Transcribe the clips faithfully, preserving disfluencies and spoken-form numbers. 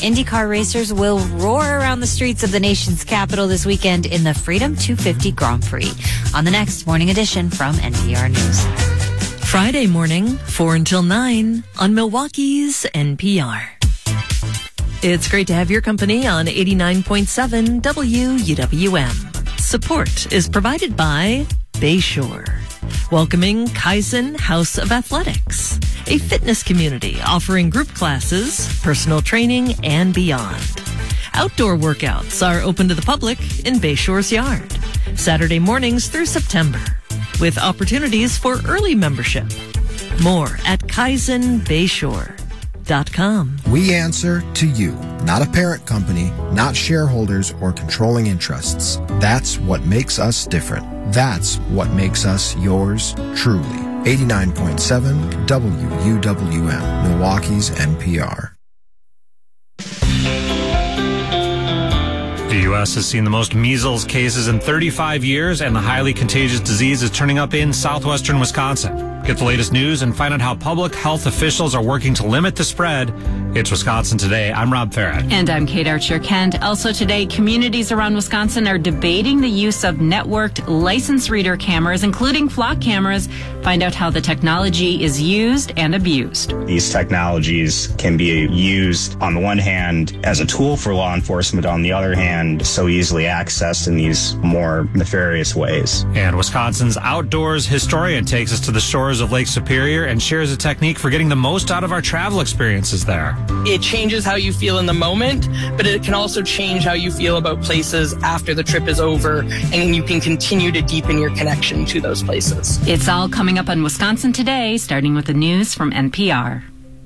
IndyCar racers will roar around the streets of the nation's capital this weekend in the Freedom two fifty Grand Prix. On the next Morning Edition from N P R News. Friday morning, four until nine on Milwaukee's N P R. It's great to have your company on eighty-nine point seven W U W M. Support is provided by Bayshore, welcoming Kaizen House of Athletics, a fitness community offering group classes, personal training, and beyond. Outdoor workouts are open to the public in Bayshore's yard, Saturday mornings through September, with opportunities for early membership. More at Kaizen Bayshore dot com. We answer to you, not a parent company, not shareholders or controlling interests. That's what makes us different. That's what makes us yours truly. eighty-nine point seven W U W M, Milwaukee's N P R. The U S has seen the most measles cases in thirty-five years, and the highly contagious disease is turning up in southwestern Wisconsin. Get the latest news and find out how public health officials are working to limit the spread. It's Wisconsin Today. I'm Rob Farrett. And I'm Kate Archer-Kent. Also today, communities around Wisconsin are debating the use of networked license reader cameras, including flock cameras. Find out how the technology is used and abused. These technologies can be used, on the one hand, as a tool for law enforcement, on the other hand, so easily accessed in these more nefarious ways. And Wisconsin's outdoors historian takes us to the shores of Lake Superior and shares a technique for getting the most out of our travel experiences there. It changes how you feel in the moment, but it can also change how you feel about places after the trip is over, and you can continue to deepen your connection to those places. It's all coming up on Wisconsin Today, starting with the news from N P R.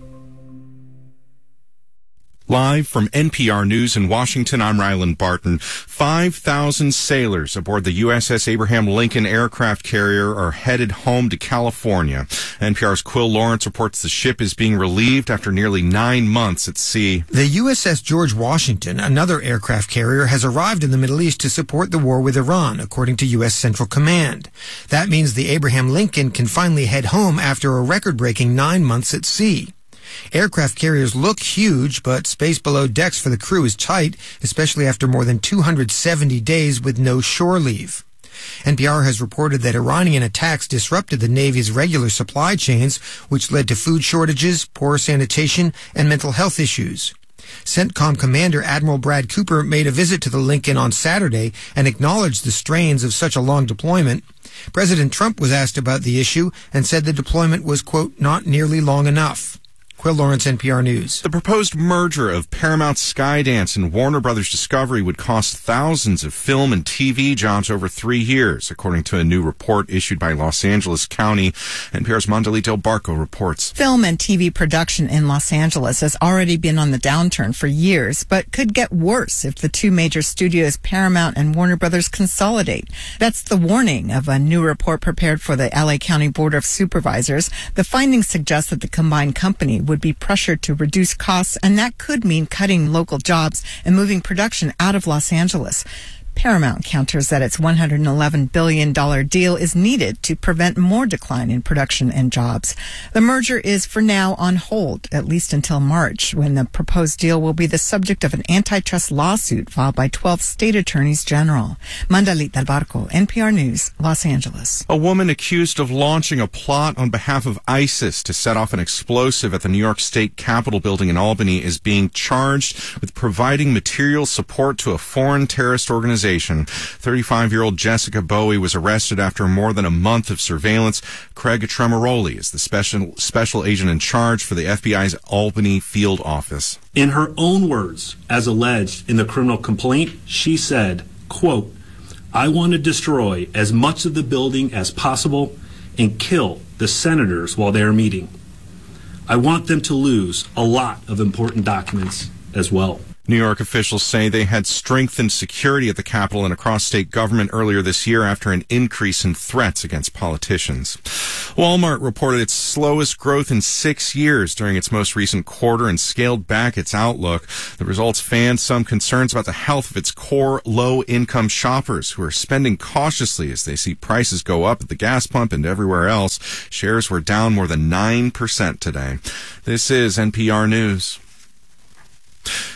Live from N P R News in Washington, I'm Ryland Barton. five thousand sailors aboard the U S S Abraham Lincoln aircraft carrier are headed home to California. N P R's Quill Lawrence reports the ship is being relieved after nearly nine months at sea. The U S S George Washington, another aircraft carrier, has arrived in the Middle East to support the war with Iran, according to U S Central Command. That means the Abraham Lincoln can finally head home after a record-breaking nine months at sea. Aircraft carriers look huge, but space below decks for the crew is tight, especially after more than two hundred seventy days with no shore leave. N P R has reported that Iranian attacks disrupted the Navy's regular supply chains, which led to food shortages, poor sanitation, and mental health issues. CENTCOM Commander Admiral Brad Cooper made a visit to the Lincoln on Saturday and acknowledged the strains of such a long deployment. President Trump was asked about the issue and said the deployment was, quote, not nearly long enough. Quill Lawrence, N P R News. The proposed merger of Paramount Skydance and Warner Brothers Discovery would cost thousands of film and T V jobs over three years, according to a new report issued by Los Angeles County. N P R's Mondali Del Barco reports. Film and T V production in Los Angeles has already been on the downturn for years, but could get worse if the two major studios, Paramount and Warner Brothers, consolidate. That's the warning of a new report prepared for the L A County Board of Supervisors. The findings suggest that the combined company would be pressured to reduce costs, and that could mean cutting local jobs and moving production out of Los Angeles. Paramount counters that its one hundred eleven billion dollars deal is needed to prevent more decline in production and jobs. The merger is for now on hold, at least until March, when the proposed deal will be the subject of an antitrust lawsuit filed by twelve state attorneys general. Mandalit Del Barco, N P R News, Los Angeles. A woman accused of launching a plot on behalf of ISIS to set off an explosive at the New York State Capitol building in Albany is being charged with providing material support to a foreign terrorist organization. thirty-five-year-old Jessica Bowie was arrested after more than a month of surveillance. Craig Tremoroli is the special special agent in charge for the F B I's Albany field office. In her own words, as alleged in the criminal complaint, she said, quote, I want to destroy as much of the building as possible and kill the senators while they are meeting. I want them to lose a lot of important documents as well. New York officials say they had strengthened security at the Capitol and across state government earlier this year after an increase in threats against politicians. Walmart reported its slowest growth in six years during its most recent quarter and scaled back its outlook. The results fanned some concerns about the health of its core low-income shoppers who are spending cautiously as they see prices go up at the gas pump and everywhere else. Shares were down more than nine percent today. This is N P R News.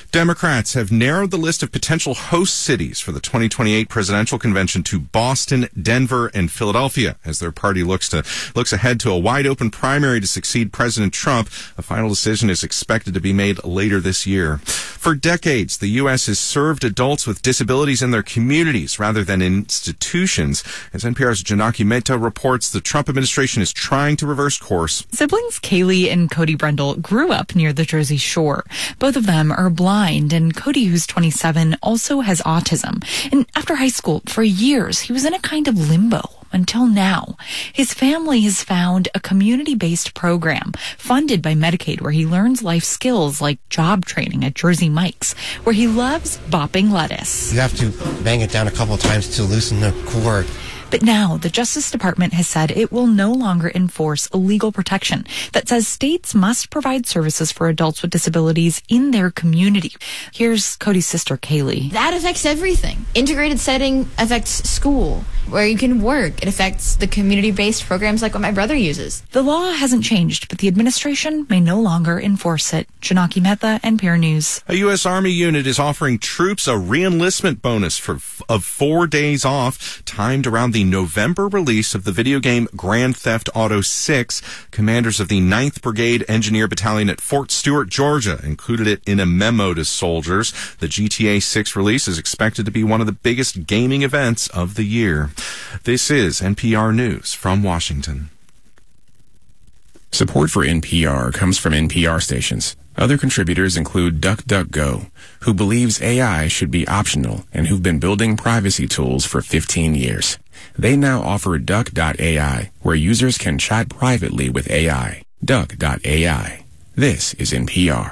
Democrats have narrowed the list of potential host cities for the twenty twenty-eight presidential convention to Boston, Denver, and Philadelphia as their party looks to looks ahead to a wide-open primary to succeed President Trump. A final decision is expected to be made later this year. For decades, the U S has served adults with disabilities in their communities rather than in institutions. As N P R's Janaki Mehta reports, the Trump administration is trying to reverse course. Siblings Kaylee and Cody Brendel grew up near the Jersey Shore. Both of them are blind, and Cody, who's twenty-seven, also has autism. And after high school, for years, he was in a kind of limbo. Until now, his family has found a community-based program funded by Medicaid where he learns life skills like job training at Jersey Mike's, where he loves bopping lettuce. You have to bang it down a couple of times to loosen the cord. But now the Justice Department has said it will no longer enforce a legal protection that says states must provide services for adults with disabilities in their community. Here's Cody's sister, Kaylee. That affects everything. Integrated setting affects school, where you can work. It affects the community-based programs like what my brother uses. The law hasn't changed, but the administration may no longer enforce it. Janaki Mehta, N P R News. A U S Army unit is offering troops a re-enlistment bonus for of four days off, timed around the November release of the video game Grand Theft Auto six. Commanders of the ninth Brigade Engineer Battalion at Fort Stewart, Georgia, included it in a memo to soldiers. The G T A six release is expected to be one of the biggest gaming events of the year. This is N P R News from Washington. Support for N P R comes from N P R stations. Other contributors include DuckDuckGo, who believes A I should be optional and who've been building privacy tools for fifteen years. They now offer Duck dot A I, where users can chat privately with A I. Duck dot A I. This is N P R.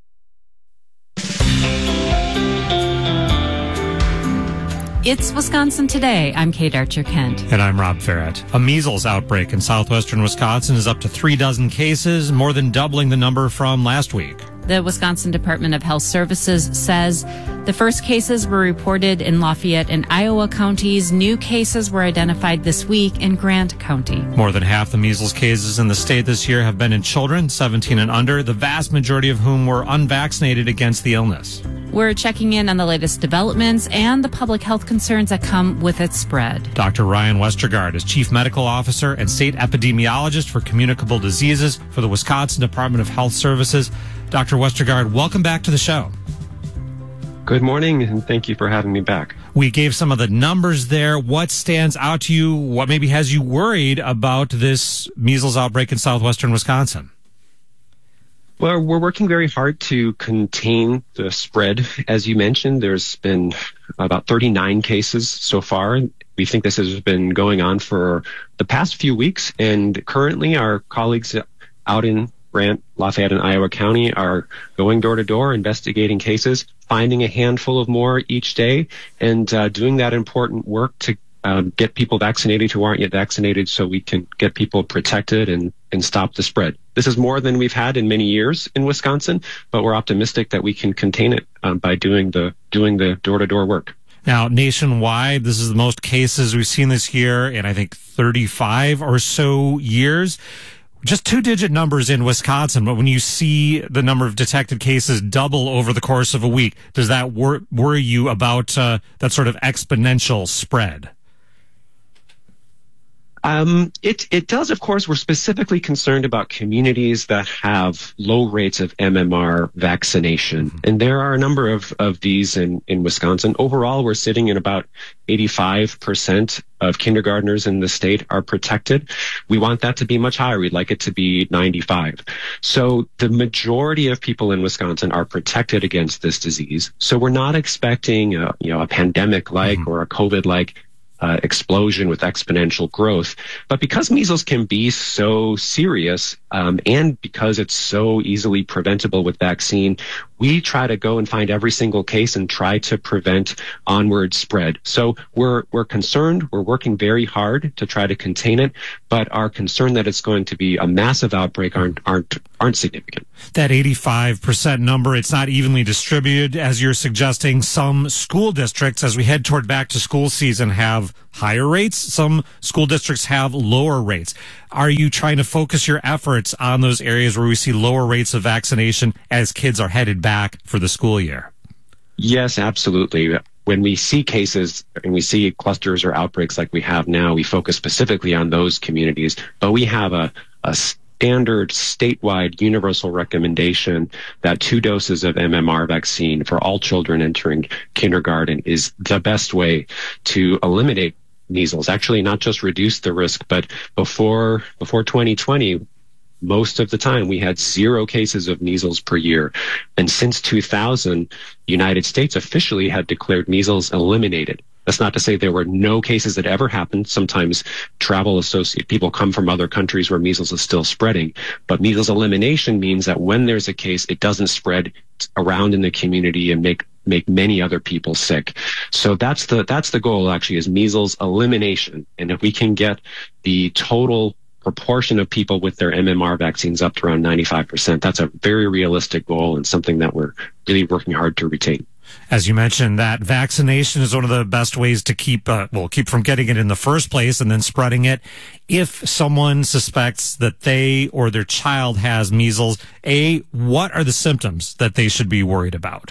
It's Wisconsin Today. I'm Kate Archer-Kent. And I'm Rob Farrett. A measles outbreak in southwestern Wisconsin is up to three dozen cases, more than doubling the number from last week. The Wisconsin Department of Health Services says the first cases were reported in Lafayette and Iowa counties. New cases were identified this week in Grant County. More than half the measles cases in the state this year have been in children, seventeen and under, the vast majority of whom were unvaccinated against the illness. We're checking in on the latest developments and the public health concerns that come with its spread. Doctor Ryan Westergaard is Chief Medical Officer and State Epidemiologist for Communicable Diseases for the Wisconsin Department of Health Services. Doctor Westergaard, welcome back to the show. Good morning, and thank you for having me back. We gave some of the numbers there. What stands out to you? What maybe has you worried about this measles outbreak in southwestern Wisconsin? Well, we're working very hard to contain the spread. As you mentioned, there's been about thirty-nine cases so far. We think this has been going on for the past few weeks, and currently our colleagues out in Grant, Lafayette, and Iowa County are going door to door, investigating cases, finding a handful of more each day, and uh, doing that important work to um, get people vaccinated who aren't yet vaccinated so we can get people protected and, and stop the spread. This is more than we've had in many years in Wisconsin, but we're optimistic that we can contain it um, by doing the doing the door to door work. Now, nationwide, this is the most cases we've seen this year in, I think, thirty-five or so years. Just two-digit numbers in Wisconsin, but when you see the number of detected cases double over the course of a week, does that wor- worry you about uh, that sort of exponential spread? Um, it, it does, of course. We're specifically concerned about communities that have low rates of M M R vaccination. Mm-hmm. And there are a number of, of these in, in Wisconsin. Overall, we're sitting in about eighty-five percent of kindergartners in the state are protected. We want that to be much higher. We'd like it to be ninety-five. So the majority of people in Wisconsin are protected against this disease. So we're not expecting a, you know, a pandemic-like mm-hmm. or a COVID-like Uh, explosion with exponential growth. But because measles can be so serious um, and because it's so easily preventable with vaccine, we try to go and find every single case and try to prevent onward spread. So we're we're concerned. We're working very hard to try to contain it, but our concern that it's going to be a massive outbreak aren't aren't aren't significant. That eighty-five percent number, it's not evenly distributed, as you're suggesting. Some school districts, as we head toward back to school season, have higher rates. Some school districts have lower rates. Are you trying to focus your efforts on those areas where we see lower rates of vaccination as kids are headed back for the school year? Yes, absolutely. When we see cases and we see clusters or outbreaks like we have now, we focus specifically on those communities, but we have a, a standard statewide universal recommendation that two doses of M M R vaccine for all children entering kindergarten is the best way to eliminate measles. Actually, not just reduce the risk, but before before twenty twenty, most of the time we had zero cases of measles per year. And since two thousand, the United States officially had declared measles eliminated. That's not to say there were no cases that ever happened. Sometimes travel associate people come from other countries where measles is still spreading. But measles elimination means that when there's a case, it doesn't spread around in the community and make make many other people sick. So that's the that's the goal actually, is measles elimination. And if we can get the total proportion of people with their M M R vaccines up to around ninety-five percent, that's a very realistic goal and something that we're really working hard to retain. As you mentioned, that vaccination is one of the best ways to keep, uh, well, keep from getting it in the first place and then spreading it. If someone suspects that they or their child has measles, A, what are the symptoms that they should be worried about?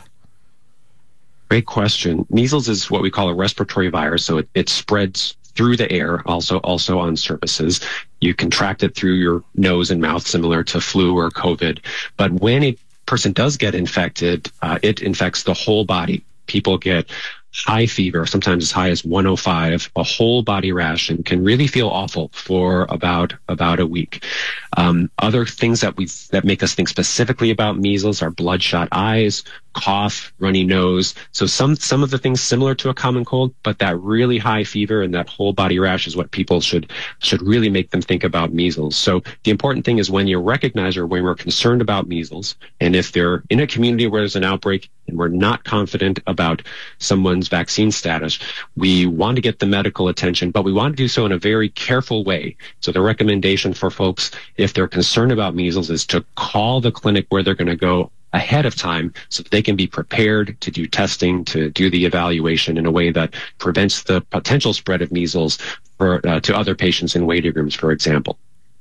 Great question. Measles is what we call a respiratory virus, so it, it spreads through the air, also also on surfaces. You contract it through your nose and mouth, similar to flu or COVID. But when a person does get infected, uh, it infects the whole body. People get high fever, sometimes as high as one oh five, a whole body rash, and can really feel awful for about about a week. Um, other things that we that make us think specifically about measles are bloodshot eyes, cough, runny nose. So some some of the things similar to a common cold, but that really high fever and that whole body rash is what people should should really make them think about measles. So the important thing is when you recognize or when we're concerned about measles, and if they're in a community where there's an outbreak and we're not confident about someone's vaccine status, we want to get the medical attention, but we want to do so in a very careful way. So the recommendation for folks, if they're concerned about measles, is to call the clinic where they're going to go ahead of time so that they can be prepared to do testing, to do the evaluation in a way that prevents the potential spread of measles for, uh, to other patients in waiting rooms, for example.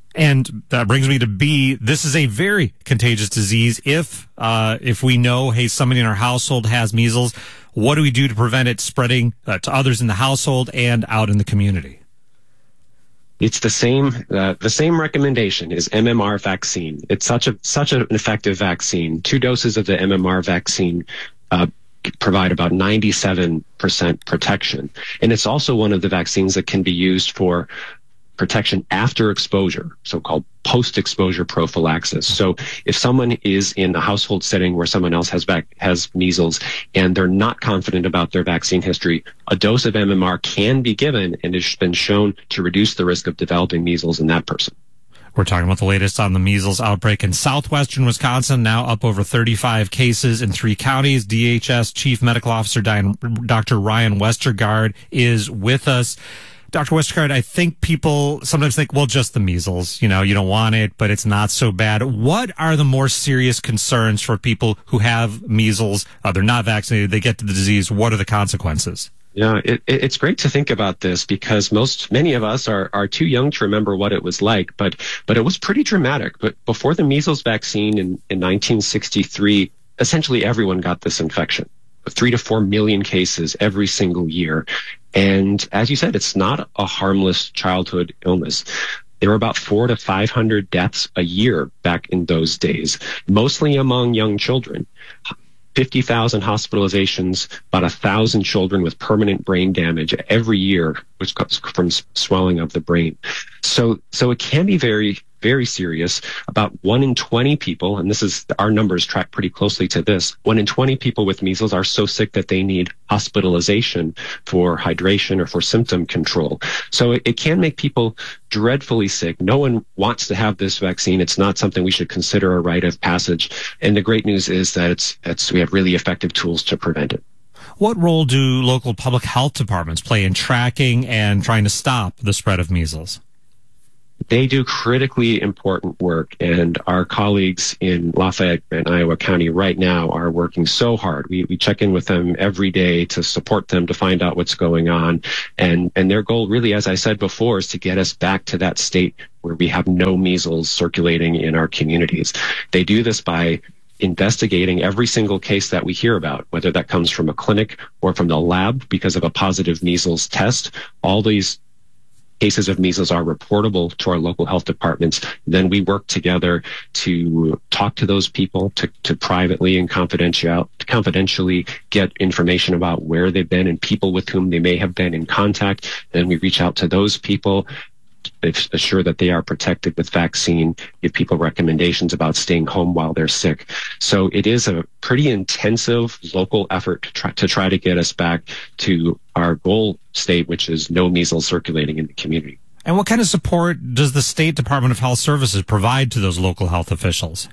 And that brings me to B. This is a very contagious disease. If uh, if we know, hey, somebody in our household has measles, what do we do to prevent it spreading uh, to others in the household and out in the community? It's the same. Uh, the same recommendation is M M R vaccine. It's such a such an effective vaccine. Two doses of the M M R vaccine uh, provide about ninety-seven percent protection, and it's also one of the vaccines that can be used for protection after exposure, so-called post-exposure prophylaxis. So if someone is in a household setting where someone else has vac- has measles and they're not confident about their vaccine history, a dose of M M R can be given and has been shown to reduce the risk of developing measles in that person. We're talking about the latest on the measles outbreak in southwestern Wisconsin, now up over thirty-five cases in three counties. D H S Chief Medical Officer Doctor Ryan Westergaard is with us. Doctor Westergaard, I think people sometimes think, well, just the measles, you know, you don't want it, but it's not so bad. What are the more serious concerns for people who have measles? Uh, they're not vaccinated, they get the disease. What are the consequences? Yeah, it, it, it's great to think about this because most, many of us are, are too young to remember what it was like, but, but it was pretty dramatic. But before the measles vaccine in, in nineteen sixty-three, essentially everyone got this infection. Three to four million cases every single year. And as you said, it's not a harmless childhood illness. There were about four to five hundred deaths a year back in those days, mostly among young children. fifty thousand hospitalizations, about one thousand children with permanent brain damage every year, which comes from swelling of the brain. So, so it can be very, very serious. About one in twenty people, and this is, our numbers track pretty closely to this, one in twenty people with measles are so sick that they need hospitalization for hydration or for symptom control. So it, it can make people dreadfully sick. No one wants to have this vaccine. It's not something we should consider a rite of passage. And the great news is that it's, it's we have really effective tools to prevent it. What role do local public health departments play in tracking and trying to stop the spread of measles? They do critically important work, and our colleagues in Lafayette and Iowa County right now are working so hard. We, we check in with them every day to support them, to find out what's going on. And, and their goal really, as I said before, is to get us back to that state where we have no measles circulating in our communities. They do this by investigating every single case that we hear about, whether that comes from a clinic or from the lab because of a positive measles test. All these cases of measles are reportable to our local health departments. Then we work together to talk to those people, to, to privately and confidential, confidentially get information about where they've been and people with whom they may have been in contact. Then we reach out to those people, assure that they are protected with vaccine, give people recommendations about staying home while they're sick. So it is a pretty intensive local effort to try to, try to get us back to our goal state, which is no measles circulating in the community. And what kind of support does the State Department of Health Services provide to those local health officials?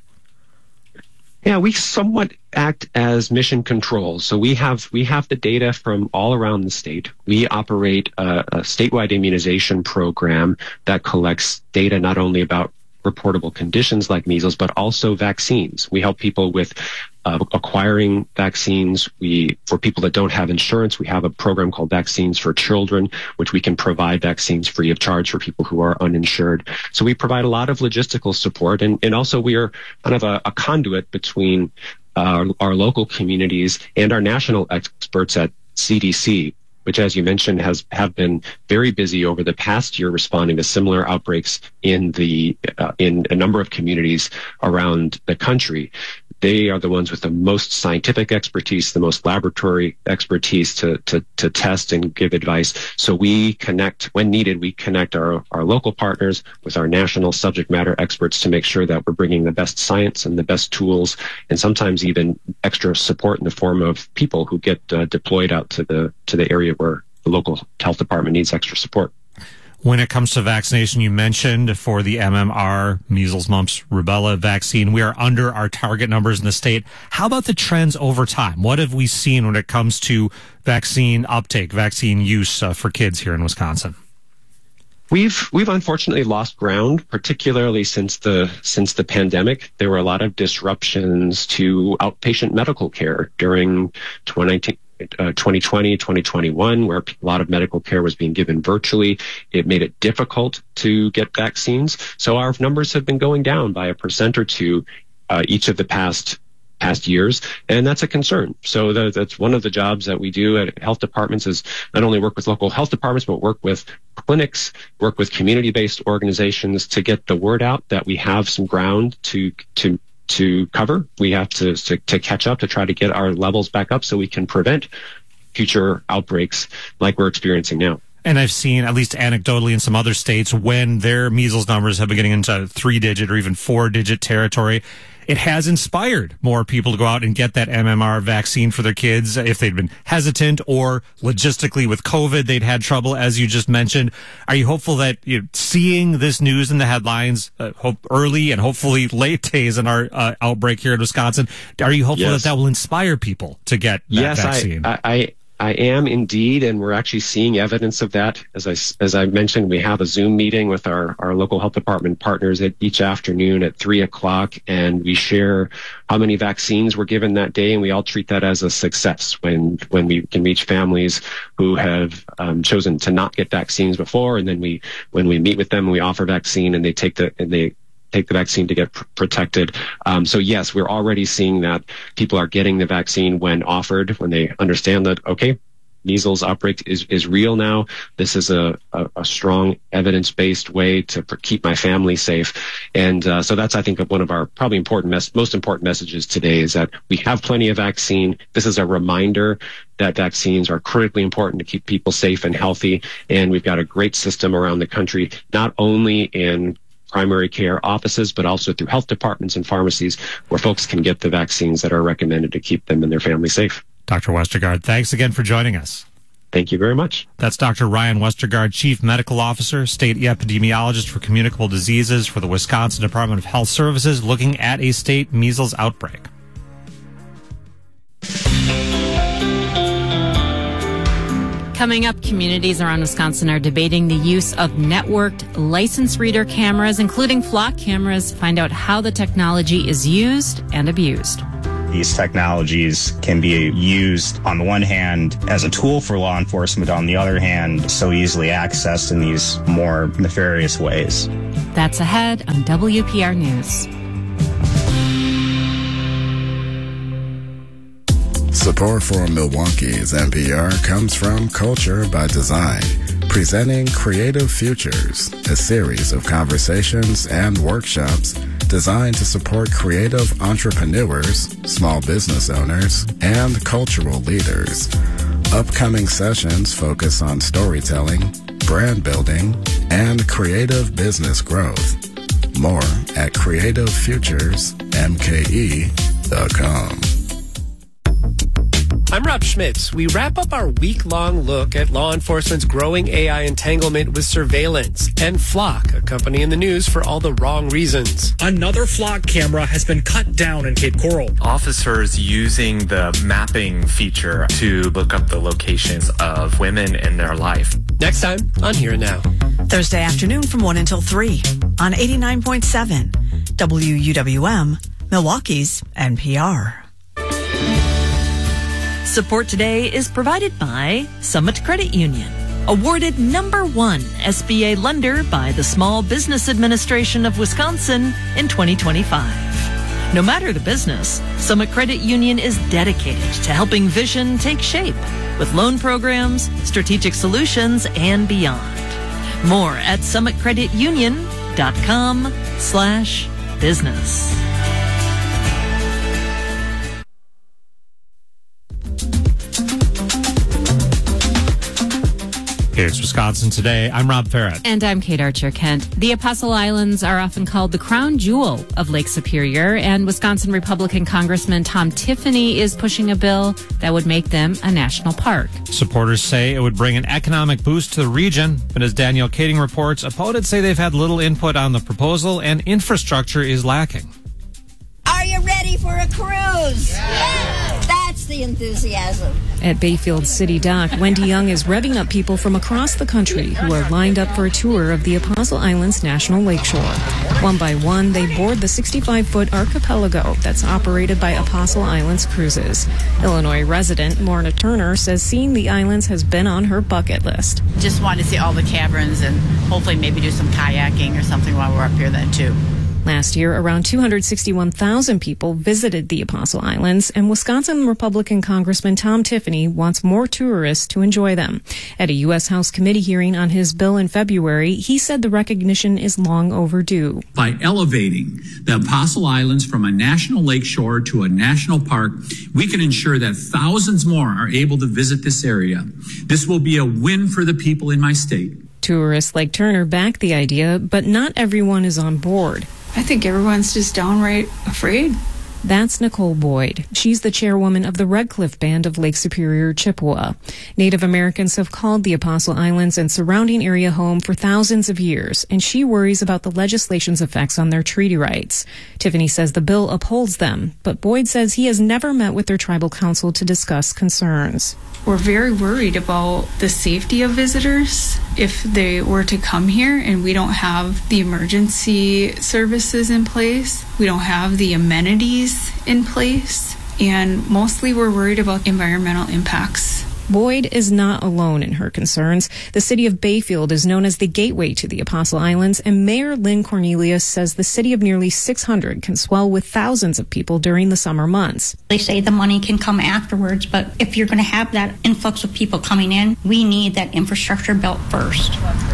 Yeah, we somewhat act as mission control. So we have we have the data from all around the state. We operate a, a statewide immunization program that collects data not only about reportable conditions like measles, but also vaccines. We help people with uh, acquiring vaccines. We, for people that don't have insurance, we have a program called Vaccines for Children, which we can provide vaccines free of charge for people who are uninsured. So we provide a lot of logistical support, and, and also we are kind of a, a conduit between uh, our, our local communities and our national experts at C D C, which, as you mentioned, has have been very busy over the past year responding to similar outbreaks in the uh, in a number of communities around the country. They are the ones with the most scientific expertise, the most laboratory expertise to to, to test and give advice. So we connect, when needed, we connect our, our local partners with our national subject matter experts to make sure that we're bringing the best science and the best tools, and sometimes even extra support in the form of people who get uh, deployed out to the to the area where the local health department needs extra support. When it comes to vaccination, you mentioned for the M M R, measles, mumps, rubella vaccine, we are under our target numbers in the state. How about the trends over time? What have we seen when it comes to vaccine uptake, vaccine use uh, for kids here in Wisconsin? We've we've unfortunately lost ground, particularly since the since the pandemic. There were a lot of disruptions to outpatient medical care during twenty nineteen. Uh, twenty twenty, twenty twenty-one, where a lot of medical care was being given virtually. It made it difficult to get vaccines. So our numbers have been going down by a percent or two uh, each of the past past years, and that's a concern. So that, that's one of the jobs that we do at health departments, is not only work with local health departments, but work with clinics, work with community-based organizations to get the word out that we have some ground to to to cover. We have to, to to catch up to try to get our levels back up so we can prevent future outbreaks like we're experiencing now. And I've seen, at least anecdotally in some other states, when their measles numbers have been getting into three-digit or even four-digit territory, it has inspired more people to go out and get that M M R vaccine for their kids if they'd been hesitant, or logistically with COVID, they'd had trouble, as you just mentioned. Are you hopeful that, you know, seeing this news in the headlines, uh, hope early and hopefully late days in our uh, outbreak here in Wisconsin, are you hopeful yes. that that will inspire people to get that yes, vaccine? I, I, I am indeed, and we're actually seeing evidence of that. As I, as I mentioned, we have a Zoom meeting with our, our local health department partners at each afternoon at three o'clock, and we share how many vaccines were given that day, and we all treat that as a success when when we can reach families who have um, chosen to not get vaccines before, and then we when we meet with them and we offer vaccine, and they take the and they take the vaccine to get pr- protected. Um, so yes, we're already seeing that people are getting the vaccine when offered, when they understand that, okay, measles outbreak is, is real now. This is a, a, a strong evidence-based way to pr- keep my family safe. And uh, so that's, I think, one of our probably important, mes- most important messages today, is that we have plenty of vaccine. This is a reminder that vaccines are critically important to keep people safe and healthy. And we've got a great system around the country, not only in primary care offices, but also through health departments and pharmacies, where folks can get the vaccines that are recommended to keep them and their family safe. Doctor Westergaard, thanks again for joining us. Thank you very much. That's Doctor Ryan Westergaard, Chief Medical Officer, State Epidemiologist for Communicable Diseases for the Wisconsin Department of Health Services, looking at a state measles outbreak. Coming up, communities around Wisconsin are debating the use of networked license reader cameras, including flock cameras. Find out how the technology is used and abused. These technologies can be used, on the one hand, as a tool for law enforcement, on the other hand, so easily accessed in these more nefarious ways. That's ahead on W P R News. Support for Milwaukee's N P R comes from Culture by Design, presenting Creative Futures, a series of conversations and workshops designed to support creative entrepreneurs, small business owners, and cultural leaders. Upcoming sessions focus on storytelling, brand building, and creative business growth. More at creative futures m k e dot com. I'm Rob Schmitz. We wrap up our week-long look at law enforcement's growing A I entanglement with surveillance and Flock, a company in the news for all the wrong reasons. Another Flock camera has been cut down in Cape Coral. Officers using the mapping feature to look up the locations of women in their life. Next time on Here and Now. Thursday afternoon from one until three on eighty-nine point seven W U W M, Milwaukee's N P R. Support today is provided by Summit Credit Union, awarded number one S B A lender by the Small Business Administration of Wisconsin in twenty twenty-five. No matter the business, Summit Credit Union is dedicated to helping vision take shape with loan programs, strategic solutions, and beyond. More at summit credit union dot com slash business. Here's Wisconsin Today. I'm Rob Farrett. And I'm Kate Archer-Kent. The Apostle Islands are often called the crown jewel of Lake Superior, and Wisconsin Republican Congressman Tom Tiffany is pushing a bill that would make them a national park. Supporters say it would bring an economic boost to the region, but as Danielle Kading reports, opponents say they've had little input on the proposal and infrastructure is lacking. Are you ready for a cruise? Yeah. That's the enthusiasm. At Bayfield City Dock, Wendy Young is revving up people from across the country who are lined up for a tour of the Apostle Islands National Lakeshore. One by one, they board the sixty-five foot archipelago that's operated by Apostle Islands Cruises. Illinois resident Lorna Turner says seeing the islands has been on her bucket list. Just want to see all the caverns and hopefully maybe do some kayaking or something while we're up here then too. Last year, around two hundred sixty-one thousand people visited the Apostle Islands, and Wisconsin Republican Congressman Tom Tiffany wants more tourists to enjoy them. At a U S House committee hearing on his bill in February, he said the recognition is long overdue. By elevating the Apostle Islands from a national lakeshore to a national park, we can ensure that thousands more are able to visit this area. This will be a win for the people in my state. Tourists like Turner back the idea, but not everyone is on board. I think everyone's just downright afraid. That's Nicole Boyd. She's the chairwoman of the Red Cliff Band of Lake Superior, Chippewa. Native Americans have called the Apostle Islands and surrounding area home for thousands of years, and she worries about the legislation's effects on their treaty rights. Tiffany says the bill upholds them, but Boyd says he has never met with their tribal council to discuss concerns. We're very worried about the safety of visitors if they were to come here and we don't have the emergency services in place. We don't have the amenities in place. And mostly we're worried about environmental impacts. Boyd is not alone in her concerns. The city of Bayfield is known as the gateway to the Apostle Islands, and Mayor Lynn Cornelius says the city of nearly six hundred can swell with thousands of people during the summer months. They say the money can come afterwards, but if you're going to have that influx of people coming in, we need that infrastructure built first.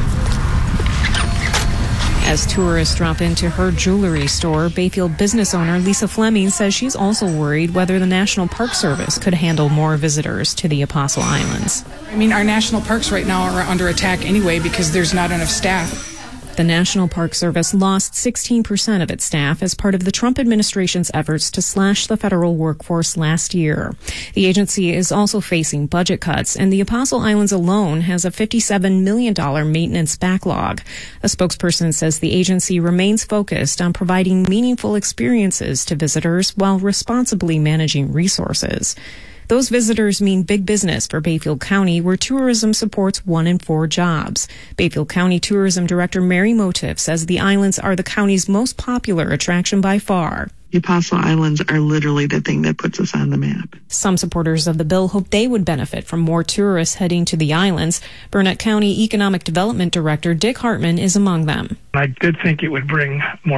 As tourists drop into her jewelry store, Bayfield business owner Lisa Fleming says she's also worried whether the National Park Service could handle more visitors to the Apostle Islands. I mean, our national parks right now are under attack anyway because there's not enough staff. The National Park Service lost sixteen percent of its staff as part of the Trump administration's efforts to slash the federal workforce last year. The agency is also facing budget cuts, and the Apostle Islands alone has a fifty-seven million dollars maintenance backlog. A spokesperson says the agency remains focused on providing meaningful experiences to visitors while responsibly managing resources. Those visitors mean big business for Bayfield County, where tourism supports one in four jobs. Bayfield County Tourism Director Mary Motive says the islands are the county's most popular attraction by far. The Apostle Islands are literally the thing that puts us on the map. Some supporters of the bill hope they would benefit from more tourists heading to the islands. Burnett County Economic Development Director Dick Hartman is among them. I did think it would bring more